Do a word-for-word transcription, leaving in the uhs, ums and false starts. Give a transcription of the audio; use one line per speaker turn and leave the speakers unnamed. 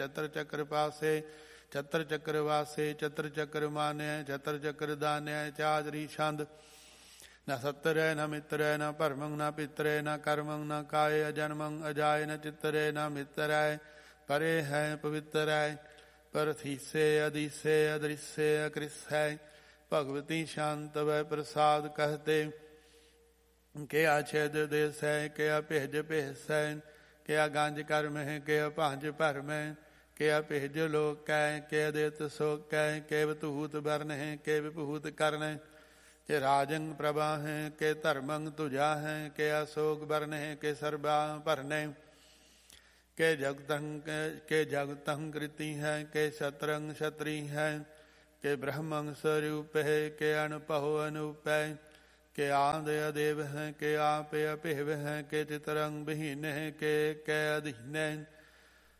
ਚਤਰ ਚੱਕਰ ਪਾਸੇ ਚਤਰ ਚੱਕਰ ਵਾਸੇ ਚਤਰ ਚੱਕਰ ਮਾਨਿਆ ਚਤਰ ਚੱਕਰ ਦਾਨਿਆ ਚਾਦਰੀ ਛੰਦ ਨ ਸਤਰੈ ਨ ਮਿਤਰੈ ਨ ਭਰਮੰ ਨ ਪਿਤਰੈ ਨ ਕਰਮੰ ਨ ਕਾਇ ਅਜਨਮੰ ਅਜਾਇ ਨ ਚਿਤਰੈ ਨ ਮਿਤਰੈ ਪਰੇ ਹੈ ਪਵਿੱਤਰੈ ਪਰਥੀਸੇ ਅਦੀਸੇ ਅਦ੍ਰਿਸੇ ਅਕ੍ਰਿਸੈ ਭਗਵਤੀ ਸ਼ਾਂਤ ਵੈ ਪ੍ਰਸਾਦ ਕਹਤੇ ਕਿਆ ਛੇਦ ਦੇਸੈ ਕਿਆ ਭੇਜ ਭੇਸੈ ਕਿਆ ਗੰਜ ਕਰਮਹਿ ਕਿਆ ਭਾਂਜ ਭਰਮੈ ਕਿਆ ਭੇਜ ਲੋਕੈ ਕਿਆ ਦੇਤ ਸੋਕੈ ਕਿ ਬਤੂਤ ਬਰਨਹਿ ਕਿ ਵਿਭੂਤ ਕਰਨੈ ਕਿ ਰਾਜੰ ਪ੍ਰਭਾਹੈ ਕਿ ਧਰਮੰ ਤੁਜਾ ਹੈ ਕਿ ਅਸੋਕ ਬਰਨਹਿ ਕਿ ਸਰਬਾ ਭਰਨੈ ਕਿ ਜਗਤੰ ਕਿ ਜਗਤੰ ਕ੍ਰਿਤੀ ਹੈ ਕਿ ਸ਼ਤਰੰ ਛਤਰੀ ਹੈ ਕਿ ਬ੍ਰਹਮੰ ਸਰੂਪ ਹੈ ਕਿ ਅਨੁਭਉ ਅਨੂਪੈ ਕਿ ਆਦ ਅਦੇਵ ਹੈ ਕਿ ਆਪ ਅਭਿਵ ਹੈ ਕਿ ਚਿਤਰੰ ਬਹੀਨ ਹੈ ਕਿ ਕੈ ਅਧੀਨ